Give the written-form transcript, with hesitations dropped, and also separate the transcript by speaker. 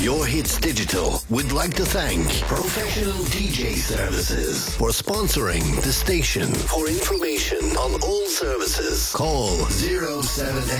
Speaker 1: Your Hits Digital would like to thank Professional DJ Services for sponsoring the station. For information on all services, call 078